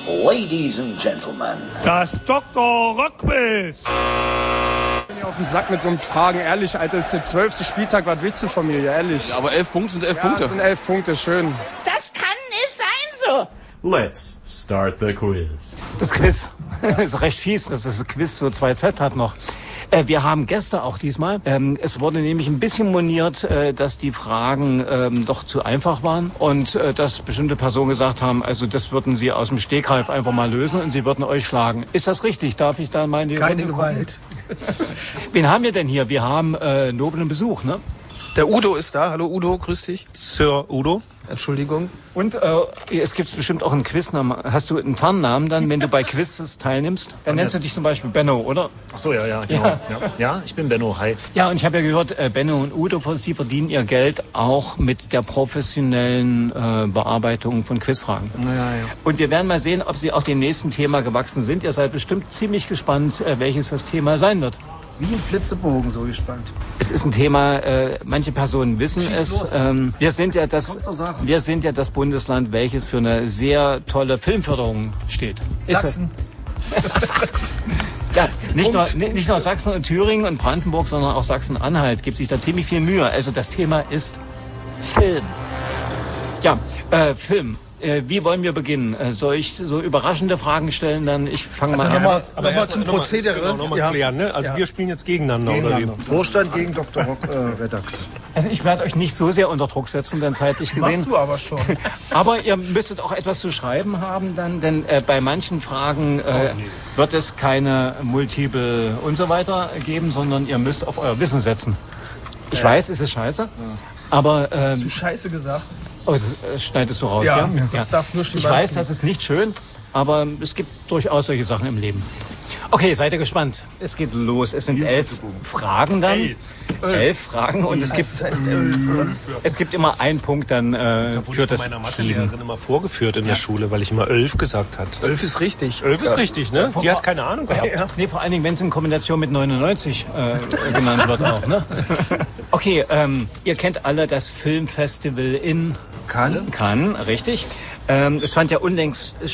Ladies and Gentlemen. Das Dr. Rock Quiz. Ich bin auf den Sack mit so einem Fragen. Ehrlich, Alter, das ist der 12. Spieltag. Was willst du von mir? Ja, ehrlich. Ja, aber 11 Punkte sind 11 Punkte. Das sind 11 Punkte, schön. Das kann nicht sein so. Let's start the quiz. Das Quiz ist recht fies, dass das Quiz so 2Z hat noch. Wir haben Gäste auch diesmal. Es wurde nämlich ein bisschen moniert, dass die Fragen doch zu einfach waren und dass bestimmte Personen gesagt haben, also das würden sie aus dem Stegreif einfach mal lösen und sie würden euch schlagen. Ist das richtig? Darf ich da meine... Keine Gewalt. Wen haben wir denn hier? Wir haben noblen Besuch, ne? Der Udo ist da. Hallo Udo, grüß dich. Sir Udo. Entschuldigung. Und es gibt bestimmt auch einen Quiznamen. Hast du einen Tarnnamen dann, wenn du bei Quizzes teilnimmst? Dann nennst du dich zum Beispiel Benno, oder? Ach so, ja, genau. Ja, ich bin Benno, hi. Ja, und ich habe ja gehört, Benno und Udo, sie verdienen ihr Geld auch mit der professionellen Bearbeitung von Quizfragen. Ja. Und wir werden mal sehen, ob sie auch dem nächsten Thema gewachsen sind. Ihr seid bestimmt ziemlich gespannt, welches das Thema sein wird. Wie ein Flitzebogen, so gespannt. Es ist ein Thema, manche Personen wissen es. Wir sind ja das Bundesland, welches für eine sehr tolle Filmförderung steht. Sachsen. Ja, nicht nur Sachsen und Thüringen und Brandenburg, sondern auch Sachsen-Anhalt gibt sich da ziemlich viel Mühe. Also das Thema ist Film. Ja, Film. Wie wollen wir beginnen? Soll ich so überraschende Fragen stellen? Dann ich fange mal an. Aber nochmal zum Prozedere. Nochmal klären, ne? Also wir spielen jetzt gegeneinander. Oder wie? Vorstand gegen Dr. Rock Redax. Also ich werde euch nicht so sehr unter Druck setzen, dann zeitlich gesehen. Machst du aber schon. Aber ihr müsstet auch etwas zu schreiben haben dann, denn bei manchen Fragen wird es keine Multiple und so weiter geben, sondern ihr müsst auf euer Wissen setzen. Ich weiß, es ist scheiße, aber... Hast du Scheiße gesagt? Oh, das schneidest du raus, ja? Ja, das darf nur Ich weiß, das ist nicht schön, aber es gibt durchaus solche Sachen im Leben. Okay, seid ihr gespannt? Es geht los. Es sind 11 Fragen dann. 11 Fragen und es gibt immer einen Punkt dann für das meiner Mathelehrerin immer vorgeführt in der Schule, weil ich immer 11 gesagt hat. 11 ist richtig. 11 ist richtig, ne? Die hat keine Ahnung gehabt. Ja. Nee, vor allen Dingen, wenn es in Kombination mit 99 genannt wird auch, ne? Okay, ihr kennt alle das Filmfestival in Cannes, richtig. Es fand ja unlängst